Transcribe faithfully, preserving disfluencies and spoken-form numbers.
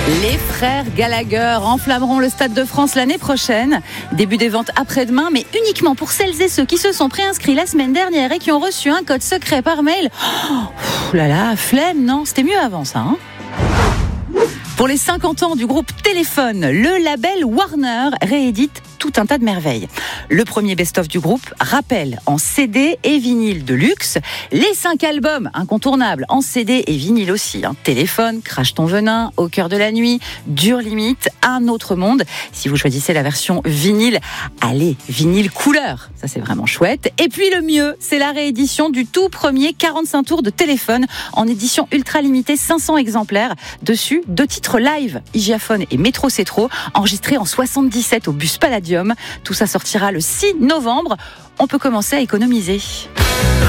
Les frères Gallagher enflammeront le Stade de France l'année prochaine. Début des ventes après-demain, mais uniquement pour celles et ceux qui se sont préinscrits la semaine dernière et qui ont reçu un code secret par mail. Oh là là, flemme, non, c'était mieux avant ça, hein. Pour les cinquante ans du groupe Téléphone, le label Warner réédite tout un tas de merveilles. Le premier best-of du groupe rappelle en C D et vinyle de luxe, les cinq albums incontournables en C D et vinyle aussi. Hein. Téléphone, Crache ton venin, Au cœur de la nuit, Dure limite, Un autre monde. Si vous choisissez la version vinyle, allez, vinyle couleur, ça c'est vraiment chouette. Et puis le mieux, c'est la réédition du tout premier quarante-cinq tours de Téléphone en édition ultra limitée, cinq cents exemplaires. Dessus, deux titres live, Hygiaphone et Métro c'est trop, enregistrés en soixante-dix-sept au bus Palladium. Tout ça sortira le six novembre. On peut commencer à économiser.